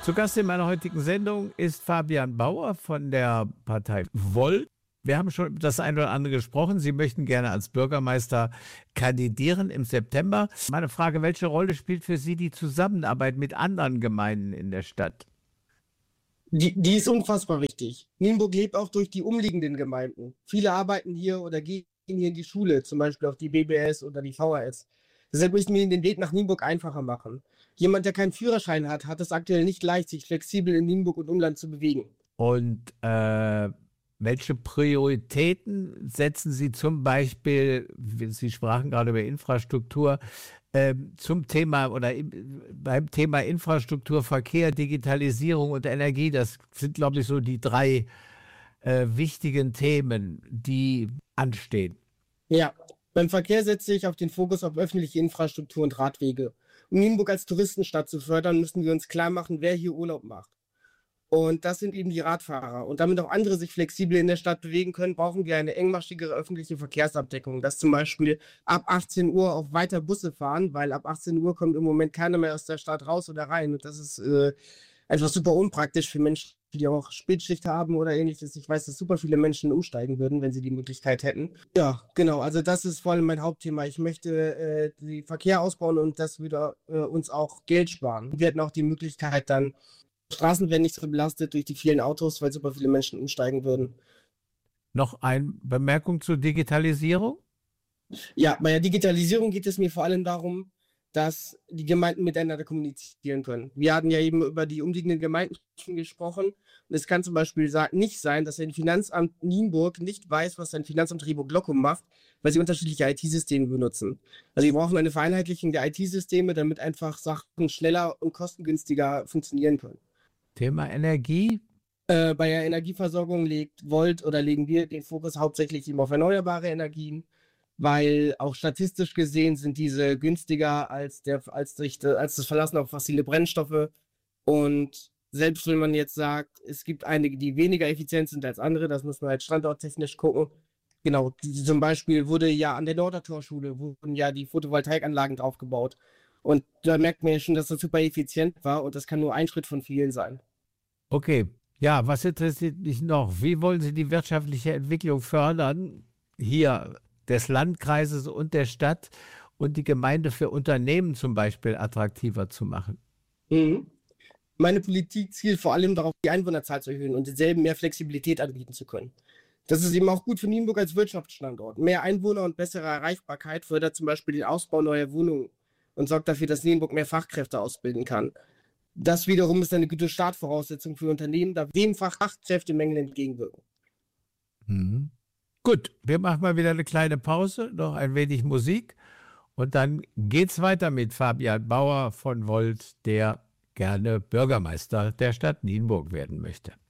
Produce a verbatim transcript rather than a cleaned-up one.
Zu Gast in meiner heutigen Sendung ist Fabian Bauer von der Partei Volt. Wir haben schon das eine oder andere gesprochen. Sie möchten gerne als Bürgermeister kandidieren im September. Meine Frage, welche Rolle spielt für Sie die Zusammenarbeit mit anderen Gemeinden in der Stadt? Die, die ist unfassbar wichtig. Nienburg lebt auch durch die umliegenden Gemeinden. Viele arbeiten hier oder gehen hier in die Schule, zum Beispiel auf die B B S oder die V H S. Deshalb müssen wir den Weg nach Nienburg einfacher machen. Jemand, der keinen Führerschein hat, hat es aktuell nicht leicht, sich flexibel in Nienburg und Umland zu bewegen. Und äh, welche Prioritäten setzen Sie zum Beispiel, Sie sprachen gerade über Infrastruktur, äh, zum Thema oder im, beim Thema Infrastruktur, Verkehr, Digitalisierung und Energie? Das sind, glaube ich, so die drei äh, wichtigen Themen, die anstehen. Ja, beim Verkehr setze ich auf den Fokus auf öffentliche Infrastruktur und Radwege. Um Nienburg als Touristenstadt zu fördern, müssen wir uns klar machen, wer hier Urlaub macht. Und das sind eben die Radfahrer. Und damit auch andere sich flexibel in der Stadt bewegen können, brauchen wir eine engmaschigere öffentliche Verkehrsabdeckung. Dass zum Beispiel ab achtzehn Uhr auch weiter Busse fahren, weil ab achtzehn Uhr kommt im Moment keiner mehr aus der Stadt raus oder rein. Und das ist äh, einfach super unpraktisch für Menschen, die auch Spätschicht haben oder ähnliches. Ich weiß, dass super viele Menschen umsteigen würden, wenn sie die Möglichkeit hätten. Ja, genau. Also das ist vor allem mein Hauptthema. Ich möchte äh, den Verkehr ausbauen und das würde äh, uns auch Geld sparen. Wir hätten auch die Möglichkeit dann, Straßen werden nicht so belastet durch die vielen Autos, weil super viele Menschen umsteigen würden. Noch eine Bemerkung zur Digitalisierung? Ja, bei der Digitalisierung geht es mir vor allem darum, dass die Gemeinden miteinander kommunizieren können. Wir hatten ja eben über die umliegenden Gemeinden schon gesprochen. Und es kann zum Beispiel nicht sein, dass ein Finanzamt Nienburg nicht weiß, was ein Finanzamt Rieburg-Lockum macht, weil sie unterschiedliche I T-Systeme benutzen. Also wir brauchen eine Vereinheitlichung der I T-Systeme, damit einfach Sachen schneller und kostengünstiger funktionieren können. Thema Energie? Äh, bei der Energieversorgung legt Volt oder legen wir den Fokus hauptsächlich eben auf erneuerbare Energien, weil auch statistisch gesehen sind diese günstiger als, der, als, durch, als das Verlassen auf fossile Brennstoffe. Und selbst wenn man jetzt sagt, es gibt einige, die weniger effizient sind als andere, das muss man halt standorttechnisch gucken. Genau, die, zum Beispiel wurde ja an der Nordertorschule wurden ja die Photovoltaikanlagen draufgebaut. Und da merkt man ja schon, dass das super effizient war und das kann nur ein Schritt von vielen sein. Okay, ja, was interessiert mich noch? Wie wollen Sie die wirtschaftliche Entwicklung fördern, hier des Landkreises und der Stadt und die Gemeinde für Unternehmen zum Beispiel attraktiver zu machen? Mhm. Meine Politik zielt vor allem darauf, die Einwohnerzahl zu erhöhen und denselben mehr Flexibilität anbieten zu können. Das ist eben auch gut für Nienburg als Wirtschaftsstandort. Mehr Einwohner und bessere Erreichbarkeit fördert zum Beispiel den Ausbau neuer Wohnungen und sorgt dafür, dass Nienburg mehr Fachkräfte ausbilden kann. Das wiederum ist eine gute Startvoraussetzung für Unternehmen, da dem Fachkräftemangel entgegenwirken. Mhm. Gut, wir machen mal wieder eine kleine Pause, noch ein wenig Musik und dann geht's weiter mit Fabian Bauer von Volt, der gerne Bürgermeister der Stadt Nienburg werden möchte.